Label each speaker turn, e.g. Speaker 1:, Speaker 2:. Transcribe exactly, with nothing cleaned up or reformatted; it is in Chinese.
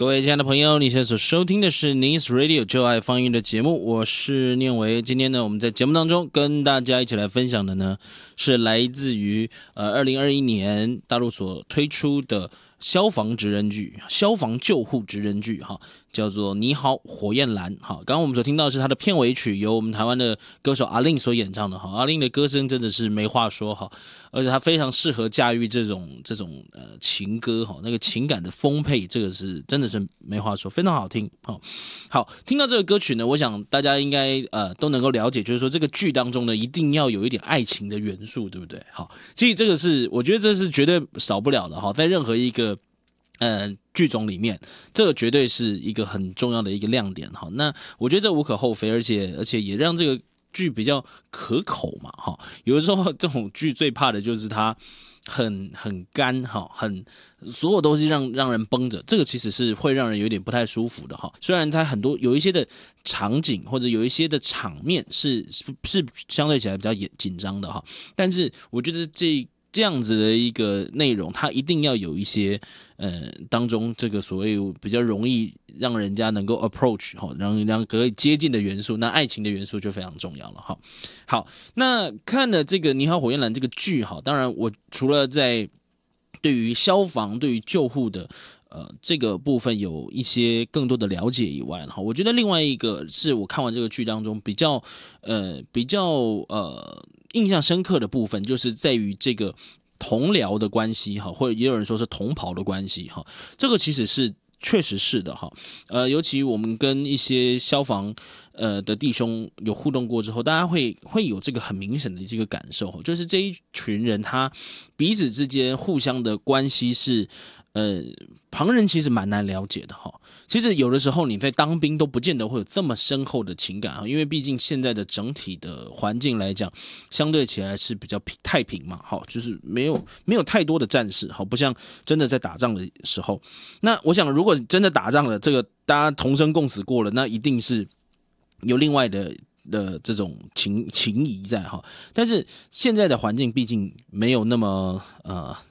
Speaker 1: 各位亲爱的朋友，你现在所收听的是 Nice Radio 就爱放音的节目，我是念维。今天呢，我们在节目当中跟大家一起来分享的呢，是来自于呃二零二一年大陆所推出的消防职人剧、消防救护职人剧哈，叫做《你好火焰蓝》哈。刚刚我们所听到的是它的片尾曲，由我们台湾的歌手阿令所演唱的哈。阿令的歌声真的是没话说哈，而且他非常适合驾驭这种这种呃情歌哈，那个情感的丰沛，这个是真的是没话说，非常好听哈。好，听到这个歌曲呢，我想大家应该呃都能够了解，就是说这个剧当中呢，一定要有一点爱情的元素，对不对？好，其实这个是我觉得这是绝对少不了的哈，在任何一个呃剧种里面，这个绝对是一个很重要的一个亮点哈。那我觉得这无可厚非，而且而且也让这个剧比较可口嘛哈。有的时候这种剧最怕的就是它很很干哈，很所有东西让让人绷着，这个其实是会让人有点不太舒服的哈。虽然它很多有一些的场景或者有一些的场面是是是相对起来比较紧张的哈，但是我觉得这这样子的一个内容，它一定要有一些呃当中这个所谓比较容易让人家能够 approach 哈，让人家可以接近的元素，那爱情的元素就非常重要了哈。好，那看了这个《你好火焰蓝》这个剧哈，当然我除了在对于消防、对于救护的呃这个部分有一些更多的了解以外，哈，我觉得另外一个是我看完这个剧当中比较呃比较呃。印象深刻的部分就是在于这个同僚的关系哈，或者也有人说是同袍的关系哈，这个其实是确实是的哈。呃，尤其我们跟一些消防呃的弟兄有互动过之后，大家会会有这个很明显的这个感受，就是这一群人他彼此之间互相的关系是呃旁人其实蛮难了解的哈。其实有的时候你在当兵都不见得会有这么深厚的情感，因为毕竟现在的整体的环境来讲，相对起来是比较太平嘛，好，就是没有没有太多的战事，好，不像真的在打仗的时候。那我想，如果真的打仗了，这个大家同生共死过了，那一定是有另外的。的这种情情谊在哈，但是现在的环境毕竟没有那么呃